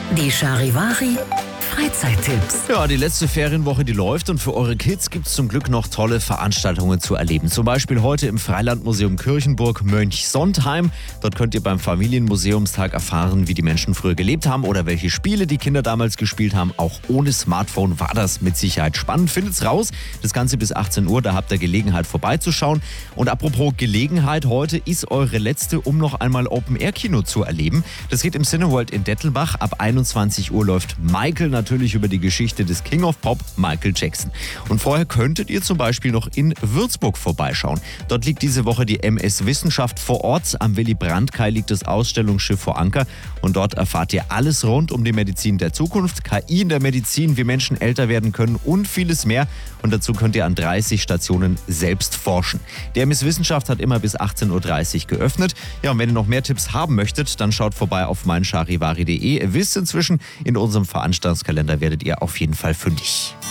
Die Charivari Freizeittipps. Ja, die letzte Ferienwoche, die läuft und für eure Kids gibt es zum Glück noch tolle Veranstaltungen zu erleben. Zum Beispiel heute im Freilandmuseum Kirchenburg Mönchsontheim. Dort könnt ihr beim Familienmuseumstag erfahren, wie die Menschen früher gelebt haben oder welche Spiele die Kinder damals gespielt haben. Auch ohne Smartphone war das mit Sicherheit spannend. Findet's raus. Das Ganze bis 18 Uhr, da habt ihr Gelegenheit vorbeizuschauen. Und apropos Gelegenheit, heute ist eure letzte, um noch einmal Open-Air-Kino zu erleben. Das geht im Cineworld in Dettelbach. Ab 21 Uhr läuft Michael, natürlich über die Geschichte des King of Pop, Michael Jackson. Und vorher könntet ihr zum Beispiel noch in Würzburg vorbeischauen. Dort liegt diese Woche die MS Wissenschaft vor Ort. Am Willy Brandt-Kai liegt das Ausstellungsschiff vor Anker. Und dort erfahrt ihr alles rund um die Medizin der Zukunft, KI in der Medizin, wie Menschen älter werden können und vieles mehr. Und dazu könnt ihr an 30 Stationen selbst forschen. Die MS Wissenschaft hat immer bis 18.30 Uhr geöffnet. Ja, und wenn ihr noch mehr Tipps haben möchtet, dann schaut vorbei auf meincharivari.de. Ihr wisst inzwischen, in unserem Veranstaltungskalender werdet ihr auf jeden Fall fündig.